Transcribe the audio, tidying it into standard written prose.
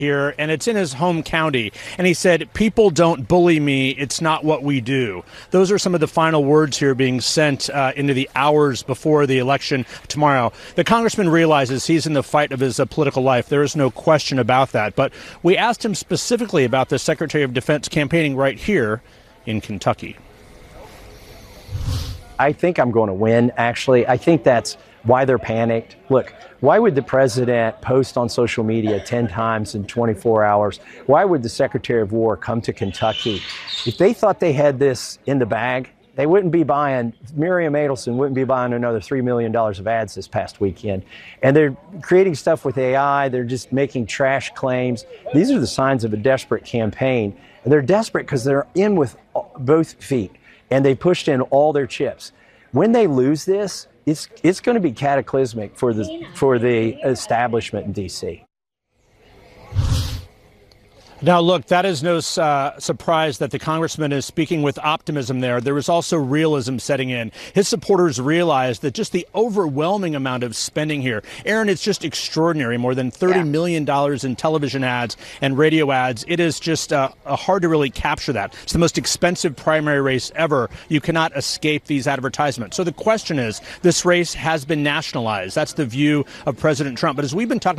here, and it's in his home county. And he said, "People don't bully me. It's not what we do." Those are some of the final words here being sent into the hours before the election tomorrow. The congressman realizes he's in the fight of his political life. There is no question about that. But we asked him specifically about the Secretary of Defense campaigning right here in Kentucky. I think I'm going to win, actually. I think that's why they're panicked. Look, why would the president post on social media 10 times in 24 hours? Why would the Secretary of War come to Kentucky? If they thought they had this in the bag, they wouldn't be buying, Miriam Adelson wouldn't be buying another $3 million of ads this past weekend. And they're creating stuff with AI. They're just making trash claims. These are the signs of a desperate campaign. And they're desperate because they're in with both feet, and they pushed in all their chips. When they lose this, it's going to be cataclysmic for the establishment in D.C. Now, look, that is no surprise that the congressman is speaking with optimism there. There is also realism setting in. His supporters realize that just the overwhelming amount of spending here, Aaron, it's just extraordinary. More than $30 million in television ads and radio ads. It is just hard to really capture that. It's the most expensive primary race ever. You cannot escape these advertisements. So the question is, this race has been nationalized. That's the view of President Trump. But as we've been talking